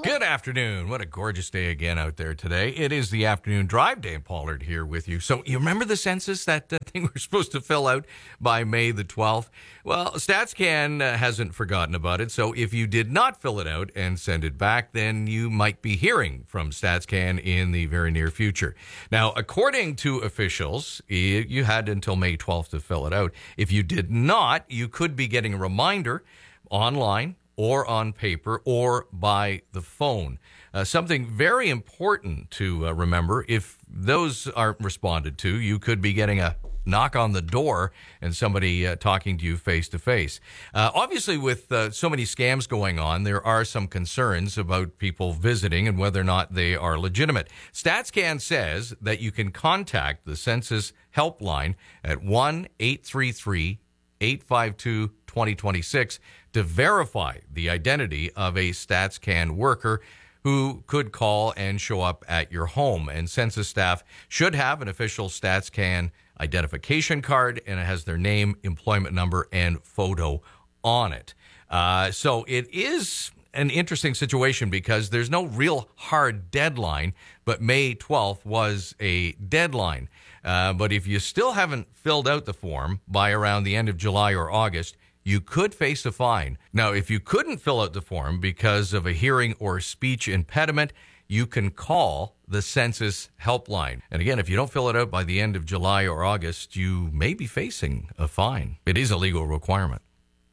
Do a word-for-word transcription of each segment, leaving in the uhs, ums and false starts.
Good afternoon. What a gorgeous day again out there today. It is the afternoon drive. Dan Pollard here with you. So you remember the census, that uh, thing we're supposed to fill out by May the twelfth? Well, StatsCan uh, hasn't forgotten about it. So if you did not fill it out and send it back, then you might be hearing from StatsCan in the very near future. Now, according to officials, you had until May twelfth to fill it out. If you did not, you could be getting a reminder online or on paper, or by the phone. Uh, something very important to uh, remember, if those aren't responded to, you could be getting a knock on the door and somebody uh, talking to you face-to-face. Uh, obviously, with uh, so many scams going on, there are some concerns about people visiting and whether or not they are legitimate. StatsCan says that you can contact the Census Helpline at one eight three three, eight five two, two zero two six to verify the identity of a StatsCan worker who could call and show up at your home. And census staff should have an official StatsCan identification card, and it has their name, employment number, and photo on it. Uh, so it is an interesting situation because there's no real hard deadline, but May twelfth was a deadline. Uh, but if you still haven't filled out the form by around the end of July or August, you could face a fine. Now, if you couldn't fill out the form because of a hearing or speech impediment, you can call the Census Helpline. And again, if you don't fill it out by the end of July or August, you may be facing a fine. It is a legal requirement.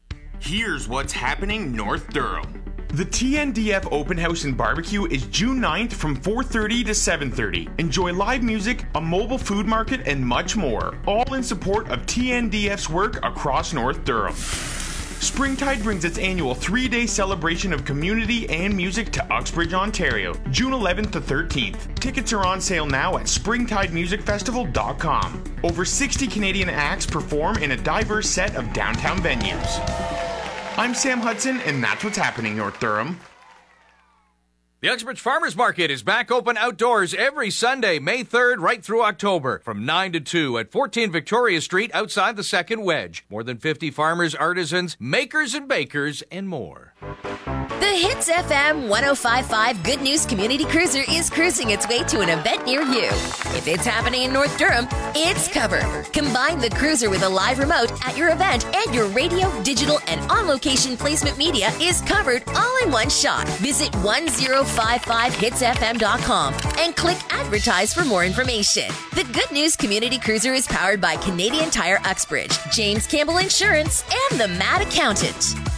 Here's what's happening North Durham. The T N D F Open House and Barbecue is June ninth from four thirty to seven thirty. Enjoy live music, a mobile food market, and much more. All in support of T N D F's work across North Durham. Springtide brings its annual three-day celebration of community and music to Uxbridge, Ontario, June eleventh to thirteenth. Tickets are on sale now at springtide music festival dot com. Over sixty Canadian acts perform in a diverse set of downtown venues. I'm Sam Hudson, and that's what's happening, North Durham. The Uxbridge Farmers Market is back open outdoors every Sunday, May third, right through October, from nine to two at fourteen Victoria Street outside the Second Wedge. More than fifty farmers, artisans, makers, and bakers, and more. The Hits F M one oh five point five Good News Community Cruiser is cruising its way to an event near you. If it's happening in North Durham, it's covered. Combine the cruiser with a live remote at your event, and your radio, digital, and on-location placement media is covered all in one shot. Visit one oh five five hits f m dot com and click Advertise for more information. The Good News Community Cruiser is powered by Canadian Tire Uxbridge, James Campbell Insurance, and the Mad Accountant.